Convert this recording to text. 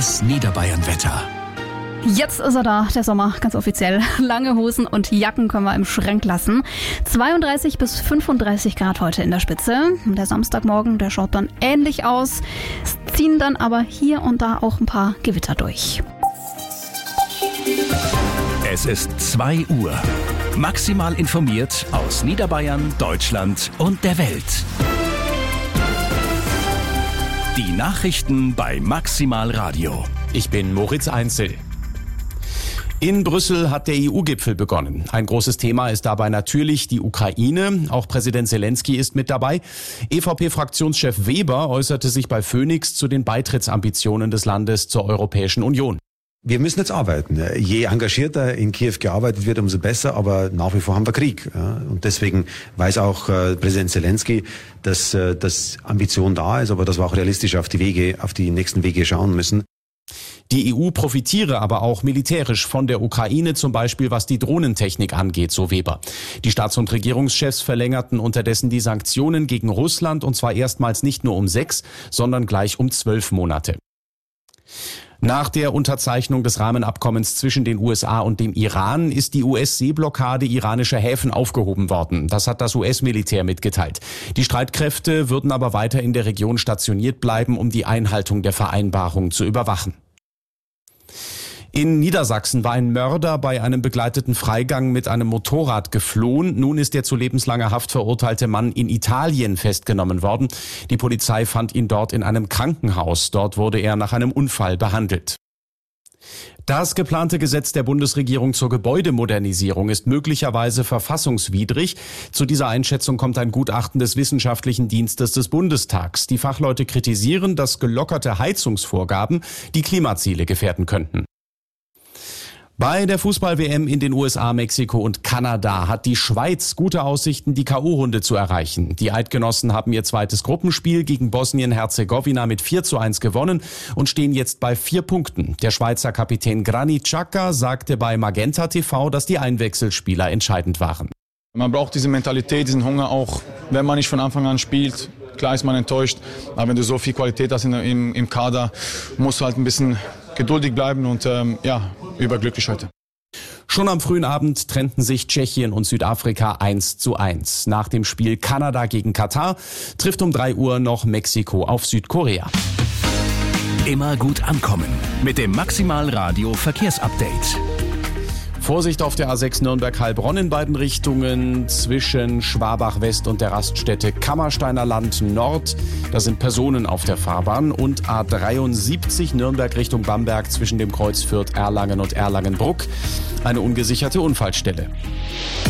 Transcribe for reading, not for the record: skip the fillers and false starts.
Das Niederbayern-Wetter. Jetzt ist er da, der Sommer, ganz offiziell. Lange Hosen und Jacken können wir im Schrank lassen. 32 bis 35 Grad heute in der Spitze. Der Samstagmorgen, der schaut dann ähnlich aus. Es ziehen dann aber hier und da auch ein paar Gewitter durch. Es ist 2 Uhr. Maximal informiert aus Niederbayern, Deutschland und der Welt. Die Nachrichten bei Maximal Radio. Ich bin Moritz Einzel. In Brüssel hat der EU-Gipfel begonnen. Ein großes Thema ist dabei natürlich die Ukraine. Auch Präsident Zelensky ist mit dabei. EVP-Fraktionschef Weber äußerte sich bei Phoenix zu den Beitrittsambitionen des Landes zur Europäischen Union. Wir müssen jetzt arbeiten. Je engagierter in Kiew gearbeitet wird, umso besser. Aber nach wie vor haben wir Krieg. Und deswegen weiß auch Präsident Zelensky, dass Ambition da ist, aber dass wir auch realistisch auf die nächsten Wege schauen müssen. Die EU profitiere aber auch militärisch von der Ukraine, zum Beispiel was die Drohnentechnik angeht, so Weber. Die Staats- und Regierungschefs verlängerten unterdessen die Sanktionen gegen Russland, und zwar erstmals nicht nur um 6, sondern gleich um 12 Monate. Nach der Unterzeichnung des Rahmenabkommens zwischen den USA und dem Iran ist die US-Seeblockade iranischer Häfen aufgehoben worden. Das hat das US-Militär mitgeteilt. Die Streitkräfte würden aber weiter in der Region stationiert bleiben, um die Einhaltung der Vereinbarung zu überwachen. In Niedersachsen war ein Mörder bei einem begleiteten Freigang mit einem Motorrad geflohen. Nun ist der zu lebenslanger Haft verurteilte Mann in Italien festgenommen worden. Die Polizei fand ihn dort in einem Krankenhaus. Dort wurde er nach einem Unfall behandelt. Das geplante Gesetz der Bundesregierung zur Gebäudemodernisierung ist möglicherweise verfassungswidrig. Zu dieser Einschätzung kommt ein Gutachten des Wissenschaftlichen Dienstes des Bundestags. Die Fachleute kritisieren, dass gelockerte Heizungsvorgaben die Klimaziele gefährden könnten. Bei der Fußball-WM in den USA, Mexiko und Kanada hat die Schweiz gute Aussichten, die K.O.-Runde zu erreichen. Die Eidgenossen haben ihr zweites Gruppenspiel gegen Bosnien-Herzegowina mit 4:1 gewonnen und stehen jetzt bei 4 Punkten. Der Schweizer Kapitän Granit Xhaka sagte bei Magenta TV, dass die Einwechselspieler entscheidend waren. Man braucht diese Mentalität, diesen Hunger auch, wenn man nicht von Anfang an spielt. Klar ist man enttäuscht, aber wenn du so viel Qualität hast im Kader, musst du halt ein bisschen geduldig bleiben und überglücklich heute. Schon am frühen Abend trennten sich Tschechien und Südafrika 1:1. Nach dem Spiel Kanada gegen Katar trifft um 3 Uhr noch Mexiko auf Südkorea. Immer gut ankommen mit dem Maximal Radio Verkehrsupdate. Vorsicht auf der A6 Nürnberg-Heilbronn in beiden Richtungen zwischen Schwabach-West und der Raststätte Kammersteiner Land Nord. Da sind Personen auf der Fahrbahn. Und A73 Nürnberg Richtung Bamberg zwischen dem Kreuz Fürth-Erlangen und Erlangen-Bruck. Eine ungesicherte Unfallstelle.